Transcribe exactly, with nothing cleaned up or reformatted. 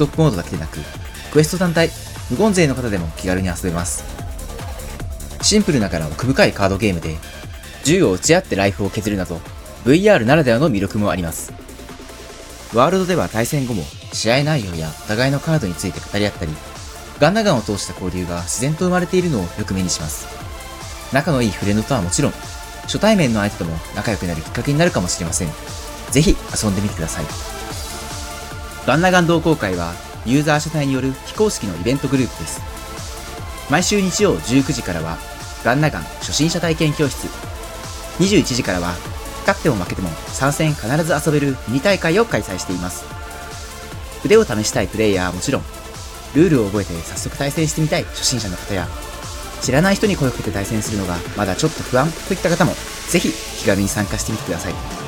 トップモードだけでなく、クエスト単体、無言勢の方でも気軽に遊べます。シンプルながら奥深いカードゲームで、銃を撃ち合ってライフを削るなど、ブイアール ならではの魅力もあります。ワールドでは対戦後も試合内容やお互いのカードについて語り合ったり、ガンナガンを通した交流が自然と生まれているのをよく目にします。仲のいいフレンドとはもちろん、初対面の相手とも仲良くなるきっかけになるかもしれません。ぜひ遊んでみてください。ガンナガン同好会はユーザー主体による非公式のイベントグループです。毎週日曜じゅうくじからはガンナガン初心者体験教室、にじゅういちじからは勝っても負けても参戦必ず遊べるミニ大会を開催しています。腕を試したいプレイヤーはもちろん、ルールを覚えて早速対戦してみたい初心者の方や、知らない人に声をかけて対戦するのがまだちょっと不安といった方も、ぜひ気軽に参加してみてください。